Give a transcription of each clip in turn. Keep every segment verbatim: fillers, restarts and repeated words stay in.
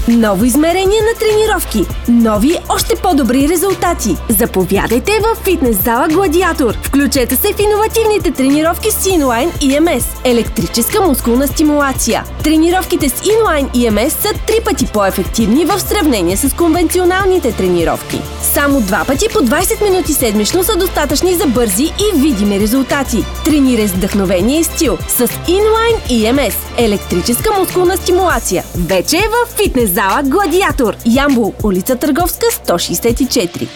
Ново измерение на тренировки. Нови, още по-добри резултати. Заповядайте в фитнес зала Гладиатор. Включете се в иновативните тренировки с Inline и Ем Ес. Електрическа мускулна стимулация. Тренировките с Inline и Ем Ес са три пъти по-ефективни в сравнение с конвенционалните тренировки. Само два пъти по двайсет минути седмично са достатъчни за бързи и видими резултати. Тренирай с вдъхновение и стил с Inline и Ем Ес. Електрическа мускулна стимулация. Вече е в фитнес зала Гладиатор. Ямбол, улица Търговска, сто шейсет и четири.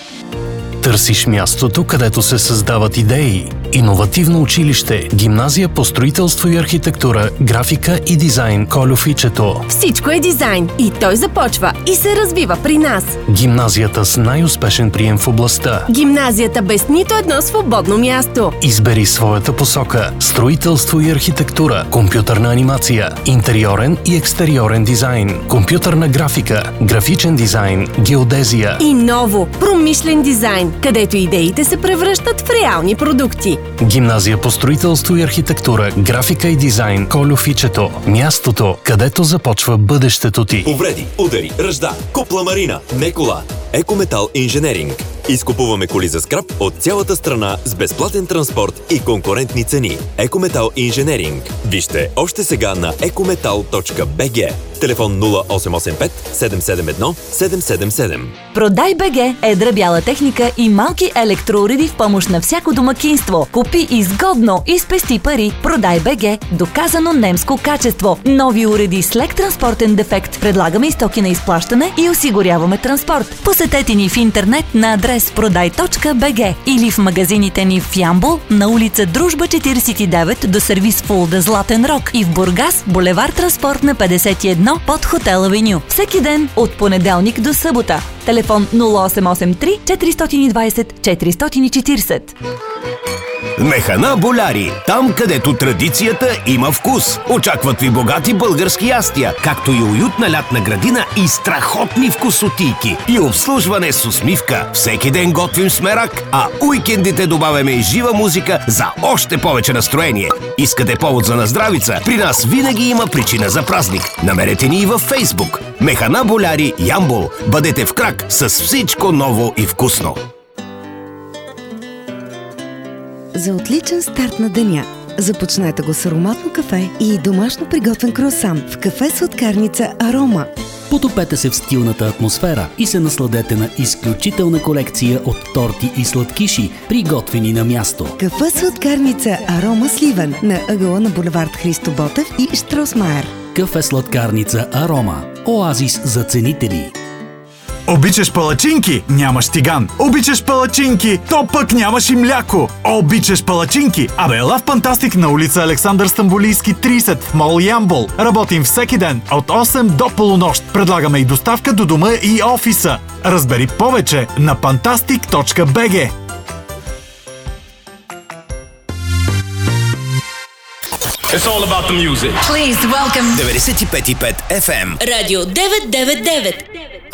Търсиш мястото, където се създават идеи. Иновативно училище, гимназия по строителство и архитектура, графика и дизайн Колюфичето. Всичко е дизайн и той започва и се развива при нас. Гимназията с най-успешен прием в областта. Гимназията без нито едно свободно място. Избери своята посока. Строителство и архитектура, компютърна анимация, интериорен и екстериорен дизайн, компютърна графика, графичен дизайн, геодезия. И ново, промишлен дизайн, където идеите се превръщат в реални продукти. Гимназия по строителство и архитектура, графика и дизайн Колюфичето. Мястото, където започва бъдещето ти. Повреди, удари, ръжда, купла марина, не кола. Екометал инженеринг. Изкупуваме коли за скрап от цялата страна с безплатен транспорт и конкурентни цени. Екометал инженеринг. Вижте още сега на екометал точка би джи. Телефон нула осем осем пет седем седем едно седем седем седем. Продай БГ е дръбяла техника и малки електроуреди в помощ на всяко домакинство. Купи изгодно и спести пари. Продай БГ. Доказано немско качество. Нови уреди с лек транспортен дефект. Предлагаме и стоки на изплащане и осигуряваме транспорт. Посетете ни в интернет на адрес продай точка би джи или в магазините ни в Ямбол на улица Дружба четирийсет и девет до сервис Фулда Златен Рок и в Бургас булевард Транспортна петдесет и едно под Хотел Авеню. Всеки ден от понеделник до събота. Телефон нула осем осем три четири двайсет четири четирийсет. Механа Боляри. Там, където традицията има вкус. Очакват ви богати български ястия, както и уютна лятна градина и страхотни вкусотийки. И обслужване с усмивка. Всеки ден готвим с мерак, а уикендите добавяме и жива музика за още повече настроение. Искате повод за наздравица? При нас винаги има причина за празник. Намерете ни и във Фейсбук. Механа Боляри Ямбол. Бъдете в крак с всичко ново и вкусно. За отличен старт на деня, започнете го с ароматно кафе и домашно приготвен круасан в кафе-сладкарница Арома. Потопете се в стилната атмосфера и се насладете на изключителна колекция от торти и сладкиши, приготвени на място. Кафе-сладкарница Арома Сливен на ъгъла на булевард Христо Ботев и Штросмайер. Кафе-сладкарница Арома. Оазис за ценители. Обичаш палачинки? Нямаш тиган. Обичаш палачинки? То пък нямаш и мляко. Обичаш палачинки? Абе, ела в Фантастик на улица Александър Стамболийски трийсет в мол Ямбол. Работим всеки ден от осем до полунощ. Предлагаме и доставка до дома и офиса. Разбери повече на фантастик точка би джи. It's all about the music. Please welcome деветдесет и пет и пет Еф Ем. Радио деветстотин деветдесет и девет.